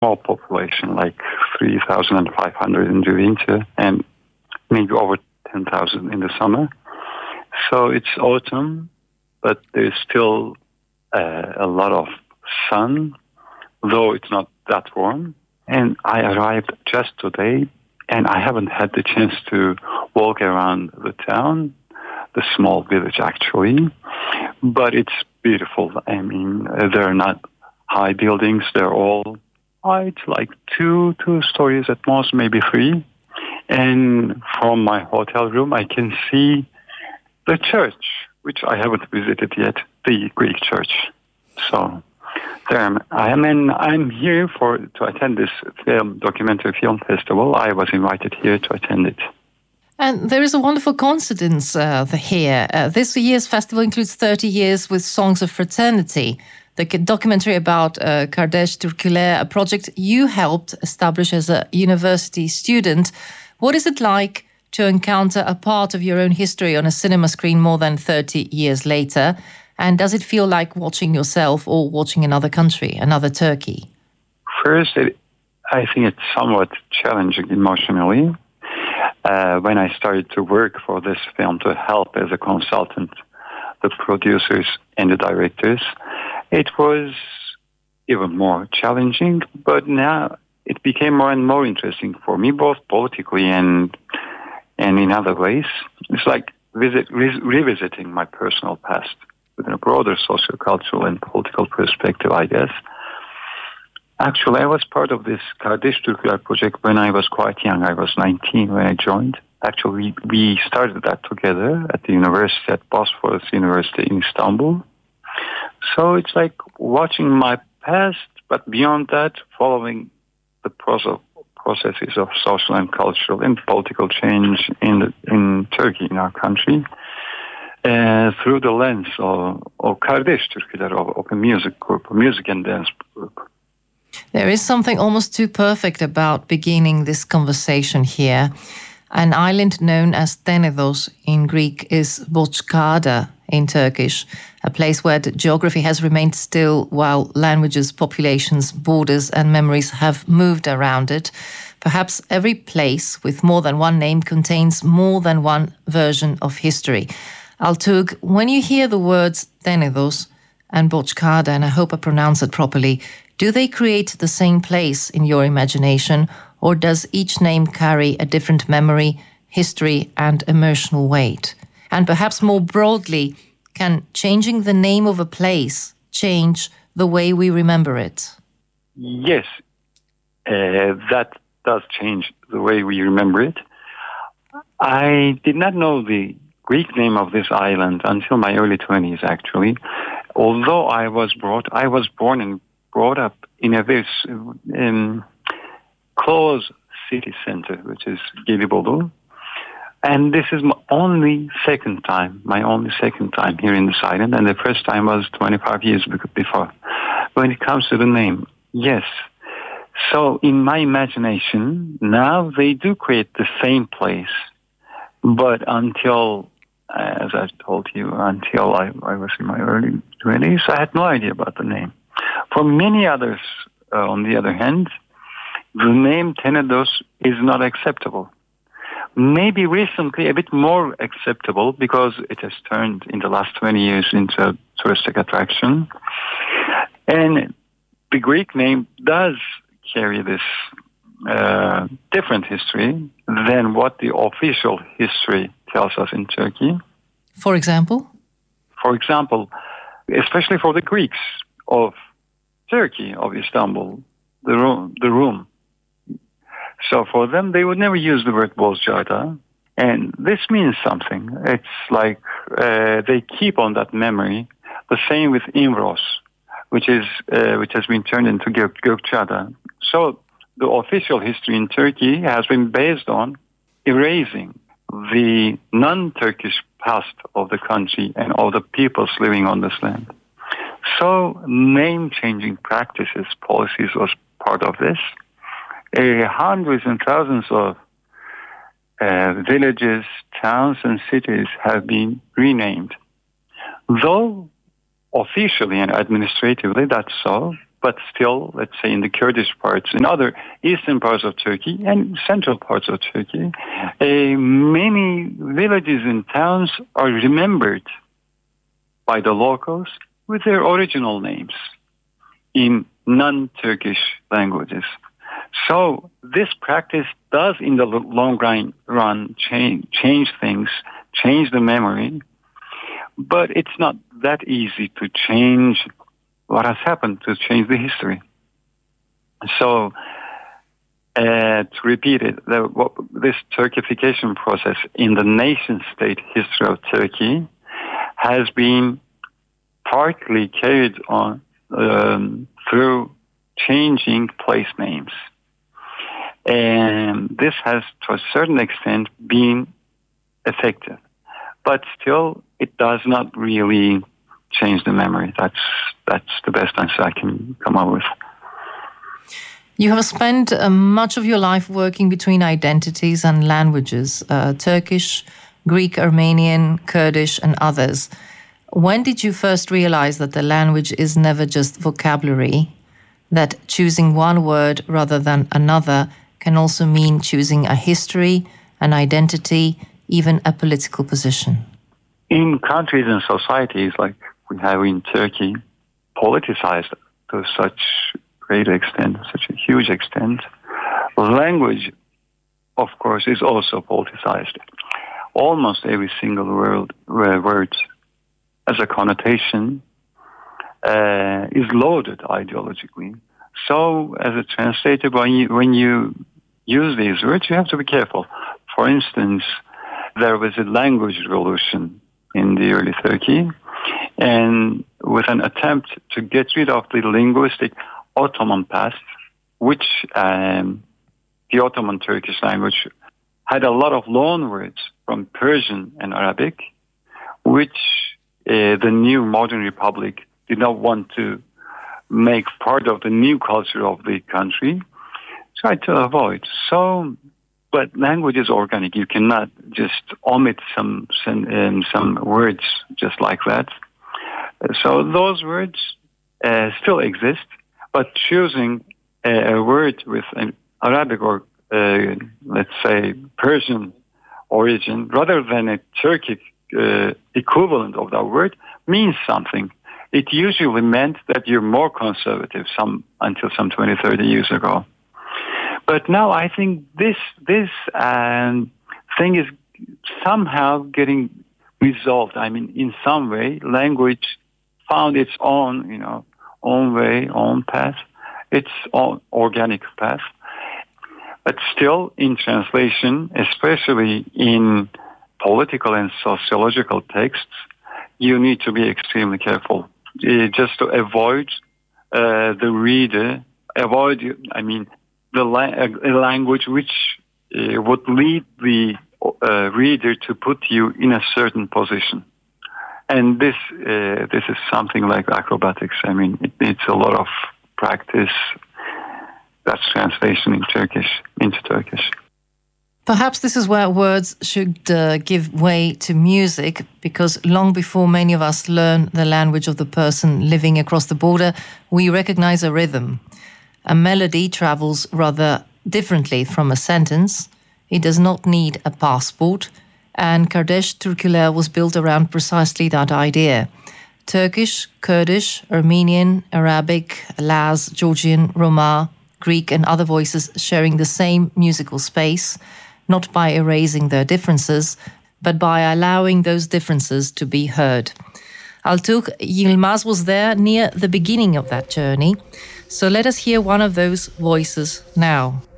small population, like 3,500 in the winter and maybe over 10,000 in the summer. So it's autumn, but there's still a lot of sun, though it's not that warm. And I arrived just today, and I haven't had the chance to walk around the town, the small village actually, but it's beautiful. I mean, they're not high buildings. They're all it's like two stories at most, maybe three. And from my hotel room, I can see the church, which I haven't visited yet, the Greek church. So there I am, and I'm here to attend this documentary film festival. I was invited here to attend it. And there is a wonderful coincidence here. This year's festival includes 30 years with Songs of Fraternity, the documentary about Kardeş Türküler, a project you helped establish as a university student. What is it like to encounter a part of your own history on a cinema screen more than 30 years later? And does it feel like watching yourself or watching another country, another Turkey? First, I think it's somewhat challenging emotionally. When I started to work for this film to help as a consultant, the producers and the directors, it was even more challenging. But now it became more and more interesting for me, both politically and in other ways. It's like revisiting my personal past within a broader socio-cultural and political perspective, I guess. Actually, I was part of this Kardeş Türküler project when I was quite young. I was 19 when I joined. Actually, we started that together at the university, at Bosphorus University in Istanbul. So it's like watching my past, but beyond that, following the processes of social and cultural and political change in Turkey, in our country, through the lens of Kardeş Türküler, of a music group, a music and dance group. There is something almost too perfect about beginning this conversation here. An island known as Tenedos in Greek is Bozcaada in Turkish, a place where the geography has remained still while languages, populations, borders and memories have moved around it. Perhaps every place with more than one name contains more than one version of history. Altug, when you hear the words Tenedos and Bozcaada, and I hope I pronounce it properly, do they create the same place in your imagination, or does each name carry a different memory, history, and emotional weight? And perhaps more broadly, can changing the name of a place change the way we remember it? Yes, that does change the way we remember it. I did not know the Greek name of this island until my early 20s, actually. Although I was born and brought up in a very close city center, which is Gelibolu. And this is my only second time here in this island. And the first time was 25 years before. When it comes to the name, yes. So in my imagination, now they do create the same place. But until, as I told you, until I was in my early 20s, I had no idea about the name. For many others, on the other hand, the name Tenedos is not acceptable. Maybe recently a bit more acceptable because it has turned in the last 20 years into a touristic attraction. And the Greek name does carry this different history than what the official history tells us in Turkey. For example? For example, especially for the Greeks of Turkey, of Istanbul, the room. So for them, they would never use the word Bozcaada. And this means something. It's like they keep on that memory. The same with Imros, which has been turned into Gökçeada. So the official history in Turkey has been based on erasing the non-Turkish past of the country and all the peoples living on this land. So name-changing practices, policies was part of this. Hundreds and thousands of villages, towns, and cities have been renamed. Though officially and administratively that's so, but still, let's say in the Kurdish parts, in other eastern parts of Turkey and central parts of Turkey, many villages and towns are remembered by the locals with their original names in non-Turkish languages. So this practice does, in the long run, change things, change the memory, but it's not that easy to change what has happened, to change the history. So, to repeat it, this Turkification process in the nation-state history of Turkey has been partly carried on through changing place names. And this has, to a certain extent, been effective. But still, it does not really change the memory. That's the best answer I can come up with. You have spent much of your life working between identities and languages, Turkish, Greek, Armenian, Kurdish, and others. When did you first realize that the language is never just vocabulary, that choosing one word rather than another can also mean choosing a history, an identity, even a political position? In countries and societies like we have in Turkey, politicized to such great extent, such a huge extent, language, of course, is also politicized. Almost every single word as a connotation is loaded ideologically. So, as a translator, when you use these words, you have to be careful. For instance, there was a language revolution in the early Turkey, and with an attempt to get rid of the linguistic Ottoman past, which the Ottoman Turkish language had a lot of loan words from Persian and Arabic, which the new modern republic did not want to make part of the new culture of the country, tried to avoid. So, but language is organic. You cannot just omit some words just like that. So those words still exist, but choosing a word with an Arabic or let's say Persian origin rather than a Turkic equivalent of that word means something. It usually meant that you're more conservative until some 20, 30 years ago. But now I think this thing is somehow getting resolved. I mean, in some way, language found its own way, own path, its own organic path. But still, in translation, especially in political and sociological texts, you need to be extremely careful, just to avoid the reader, a language which would lead the reader to put you in a certain position. And this is something like acrobatics. I mean, it needs a lot of practice. That's translation into Turkish. Perhaps this is where words should give way to music, because long before many of us learn the language of the person living across the border, we recognize a rhythm. A melody travels rather differently from a sentence. It does not need a passport, and Kardeş Türküler was built around precisely that idea. Turkish, Kurdish, Armenian, Arabic, Laz, Georgian, Roma, Greek and other voices sharing the same musical space, not by erasing their differences, but by allowing those differences to be heard. Altuğ Yılmaz was there near the beginning of that journey, so let us hear one of those voices now.